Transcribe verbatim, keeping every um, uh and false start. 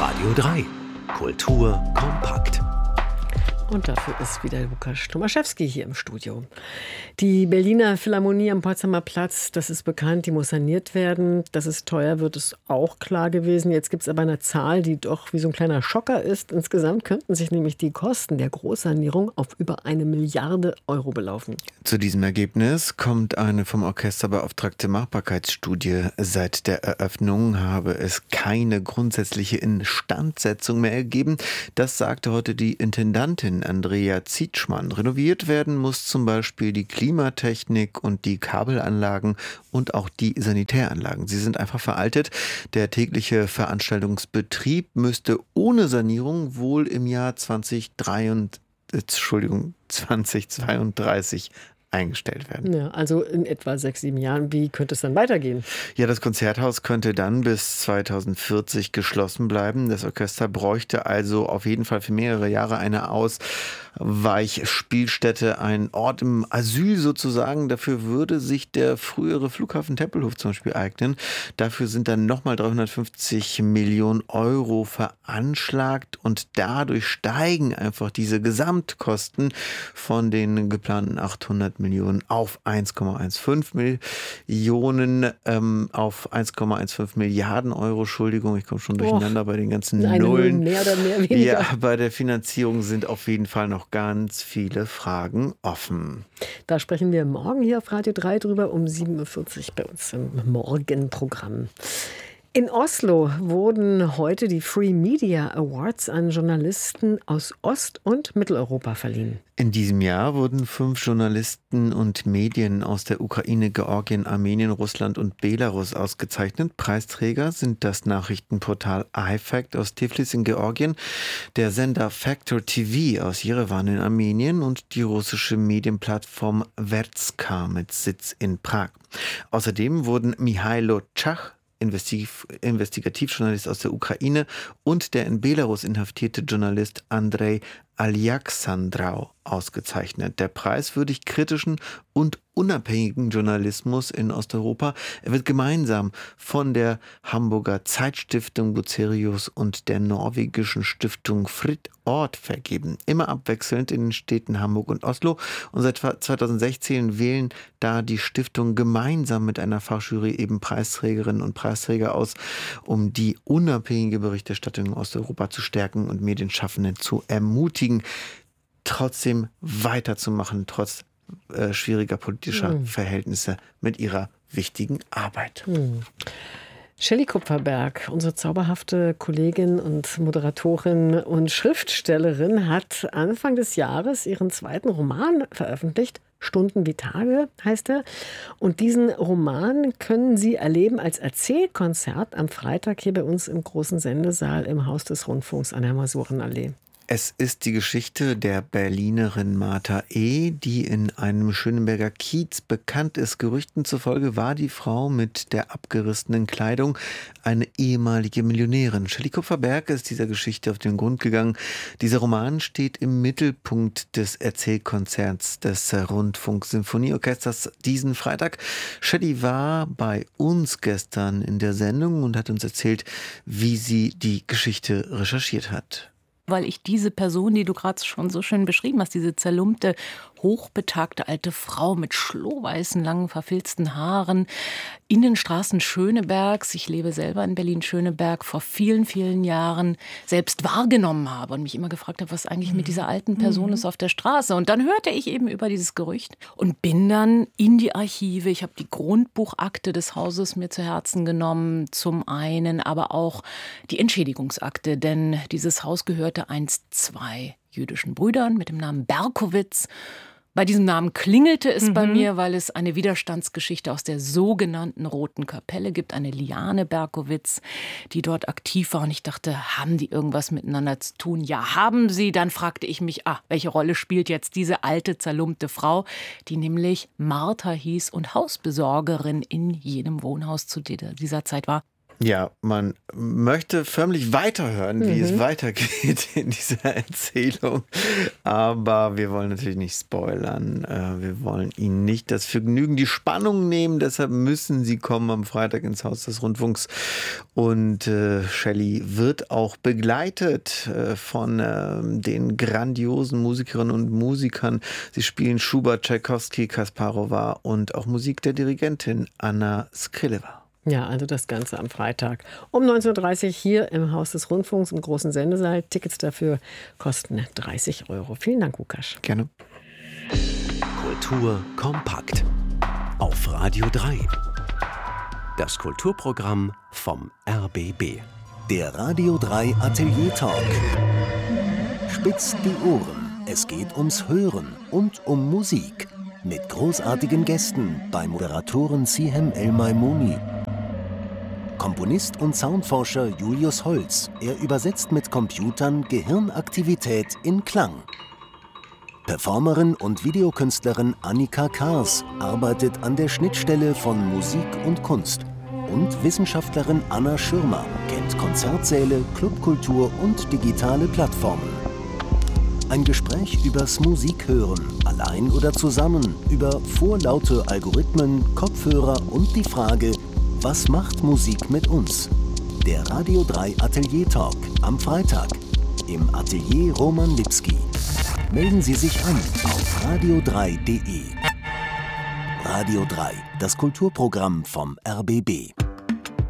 Radio drei. Kultur kompakt. Und dafür ist wieder Lukas Tomaszewski hier im Studio. Die Berliner Philharmonie am Potsdamer Platz, das ist bekannt, die muss saniert werden. Dass es teuer wird, ist auch klar gewesen. Jetzt gibt es aber eine Zahl, die doch wie so ein kleiner Schocker ist. Insgesamt könnten sich nämlich die Kosten der Großsanierung auf über eine Milliarde Euro belaufen. Zu diesem Ergebnis kommt eine vom Orchester beauftragte Machbarkeitsstudie. Seit der Eröffnung habe es keine grundsätzliche Instandsetzung mehr gegeben. Das sagte heute die Intendantin Andrea Zietschmann. Renoviert werden muss zum Beispiel die Klimatechnik und die Kabelanlagen und auch die Sanitäranlagen. Sie sind einfach veraltet. Der tägliche Veranstaltungsbetrieb müsste ohne Sanierung wohl im Jahr zweitausenddreiunddreißig, Entschuldigung, zweitausendzweiunddreißig eingestellt werden. Ja, also in etwa sechs, sieben Jahren. Wie könnte es dann weitergehen? Ja, das Konzerthaus könnte dann bis zweitausendvierzig geschlossen bleiben. Das Orchester bräuchte also auf jeden Fall für mehrere Jahre eine Ausweichspielstätte, ein Ort im Asyl sozusagen. Dafür würde sich der frühere Flughafen Tempelhof zum Beispiel eignen. Dafür sind dann nochmal dreihundertfünfzig Millionen Euro veranschlagt und dadurch steigen einfach diese Gesamtkosten von den geplanten achthundert Millionen auf eins Komma fünfzehn Millionen, ähm, auf eins Komma fünfzehn Milliarden Euro. Entschuldigung, ich komme schon durcheinander Och, bei den ganzen Nullen. Mehr oder mehr weniger. Ja, bei der Finanzierung sind auf jeden Fall noch ganz viele Fragen offen. Da sprechen wir morgen hier auf Radio drei drüber um sieben Uhr vierzig bei uns im Morgenprogramm. In Oslo wurden heute die Free Media Awards an Journalisten aus Ost- und Mitteleuropa verliehen. In diesem Jahr wurden fünf Journalisten und Medien aus der Ukraine, Georgien, Armenien, Russland und Belarus ausgezeichnet. Preisträger sind das Nachrichtenportal iFact aus Tiflis in Georgien, der Sender Factor T V aus Jerewan in Armenien und die russische Medienplattform Vertska mit Sitz in Prag. Außerdem wurden Mihailo Tschach, Investiv- Investigativjournalist aus der Ukraine, und der in Belarus inhaftierte Journalist Andrei Alexandrau ausgezeichnet. Der Preis würdigt kritischen und unabhängigen Journalismus in Osteuropa. Er wird gemeinsam von der Hamburger Zeitstiftung Bucerius und der norwegischen Stiftung Fritt Ort vergeben. Immer abwechselnd in den Städten Hamburg und Oslo. Und seit zweitausendsechzehn wählen da die Stiftung gemeinsam mit einer Fachjury eben Preisträgerinnen und Preisträger aus, um die unabhängige Berichterstattung in Osteuropa zu stärken und Medienschaffende zu ermutigen, trotzdem weiterzumachen, trotz äh, schwieriger politischer mhm. Verhältnisse mit ihrer wichtigen Arbeit. Mhm. Shelley Kupferberg, unsere zauberhafte Kollegin und Moderatorin und Schriftstellerin, hat Anfang des Jahres ihren zweiten Roman veröffentlicht. Stunden wie Tage heißt er. Und diesen Roman können Sie erleben als Erzählkonzert am Freitag hier bei uns im großen Sendesaal im Haus des Rundfunks an der Masurenallee. Es ist die Geschichte der Berlinerin Martha E., die in einem Schöneberger Kiez bekannt ist. Gerüchten zufolge war die Frau mit der abgerissenen Kleidung eine ehemalige Millionärin. Shelley Kupferberg ist dieser Geschichte auf den Grund gegangen. Dieser Roman steht im Mittelpunkt des Erzählkonzerts des Rundfunk-Sinfonieorchesters diesen Freitag. Shelley war bei uns gestern in der Sendung und hat uns erzählt, wie sie die Geschichte recherchiert hat. Weil ich diese Person, die du gerade schon so schön beschrieben hast, diese zerlumpte, hochbetagte alte Frau mit schlohweißen, langen, verfilzten Haaren in den Straßen Schönebergs, ich lebe selber in Berlin-Schöneberg, vor vielen, vielen Jahren selbst wahrgenommen habe und mich immer gefragt habe, was eigentlich mit dieser alten Person mhm. ist auf der Straße. Und dann hörte ich eben über dieses Gerücht und bin dann in die Archive. Ich habe die Grundbuchakte des Hauses mir zu Herzen genommen, zum einen, aber auch die Entschädigungsakte, denn dieses Haus gehörte einst zwei jüdischen Brüdern mit dem Namen Berkowitz. Bei diesem Namen klingelte es mhm. bei mir, weil es eine Widerstandsgeschichte aus der sogenannten Roten Kapelle gibt. Eine Liane Berkowitz, die dort aktiv war. Und ich dachte, haben die irgendwas miteinander zu tun? Ja, haben sie. Dann fragte ich mich, ah, welche Rolle spielt jetzt diese alte, zerlumpte Frau, die nämlich Martha hieß und Hausbesorgerin in jenem Wohnhaus zu dieser Zeit war. Ja, man möchte förmlich weiterhören, wie mhm. es weitergeht in dieser Erzählung. Aber wir wollen natürlich nicht spoilern. Wir wollen Ihnen nicht das Vergnügen, die Spannung nehmen. Deshalb müssen Sie kommen am Freitag ins Haus des Rundfunks. Und äh, Shelley wird auch begleitet äh, von äh, den grandiosen Musikerinnen und Musikern. Sie spielen Schubert, Tschaikowski, Kasparova und auch Musik der Dirigentin Anna Skrilewa. Ja, also das Ganze am Freitag um neunzehn Uhr dreißig hier im Haus des Rundfunks im großen Sendesaal. Tickets dafür kosten dreißig Euro. Vielen Dank, Lukas. Gerne. Kultur kompakt auf Radio drei. Das Kulturprogramm vom R B B. Der Radio drei Atelier Talk. Spitzt die Ohren. Es geht ums Hören und um Musik. Mit großartigen Gästen bei Moderatorin Sihem El-Maimouni. Komponist und Soundforscher Julius Holz. Er übersetzt mit Computern Gehirnaktivität in Klang. Performerin und Videokünstlerin Annika Kars arbeitet an der Schnittstelle von Musik und Kunst. Und Wissenschaftlerin Anna Schirmer kennt Konzertsäle, Clubkultur und digitale Plattformen. Ein Gespräch übers Musikhören, allein oder zusammen, über vorlaute Algorithmen, Kopfhörer und die Frage, was macht Musik mit uns? Der Radio drei Atelier Talk am Freitag im Atelier Roman Lipski. Melden Sie sich an auf radio drei punkt de. Radio drei, das Kulturprogramm vom R B B.